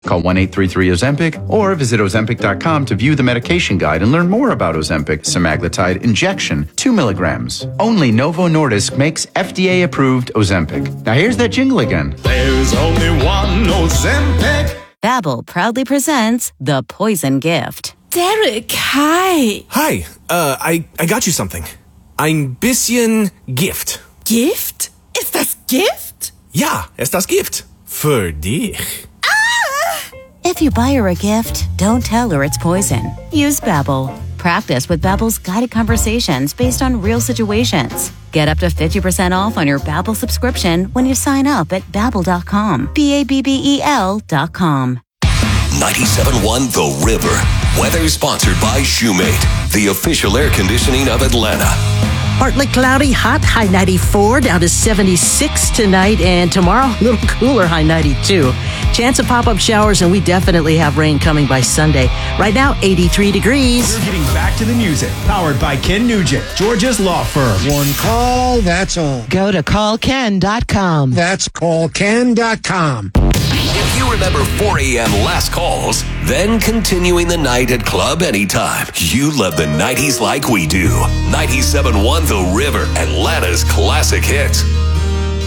Call 1-833-OZEMPIC or visit Ozempic.com to view the medication guide and learn more about Ozempic semaglutide injection, 2 milligrams. Only Novo Nordisk makes FDA-approved Ozempic. Now here's that jingle again. There's only one Ozempic. Babbel proudly presents The Poison Gift. Derek, hi. Hi, I got you something. Ein bisschen Gift. Gift? Ist das Gift? Ja, ist das Gift. Für dich. If you buy her a gift, don't tell her it's poison. Use Babbel. Practice with Babbel's guided conversations based on real situations. Get up to 50% off on your Babbel subscription when you sign up at Babbel.com. Babbel.com. 97.1 The River. Weather sponsored by Shoemate, the official air conditioning of Atlanta. Partly cloudy, hot, high 94, down to 76 tonight, and tomorrow, a little cooler, high 92. Chance of pop-up showers, and we definitely have rain coming by Sunday. Right now, 83 degrees. We're getting back to the music, powered by Ken Nugent, Georgia's law firm. One call, that's all. Go to callken.com. That's callken.com. If you remember 4 a.m. last calls, then continuing the night at Club Anytime, you love the 90s like we do. 97.1 The River, Atlanta's classic hits.